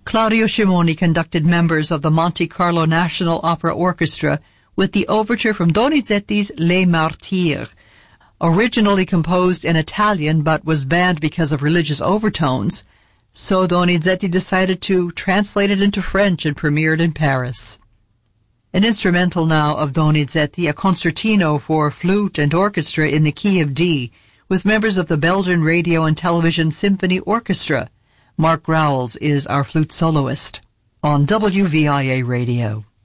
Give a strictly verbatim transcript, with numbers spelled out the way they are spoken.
Claudio Scimoni conducted members of the Monte Carlo National Opera Orchestra with the overture from Donizetti's Les Martyrs. Originally composed in Italian but was banned because of religious overtones, so Donizetti decided to translate it into French and premiere it in Paris. An instrumental now of Donizetti, a concertino for flute and orchestra in the key of D, with members of the Belgian Radio and Television Symphony Orchestra. Mark Growls is our flute soloist on W V I A Radio.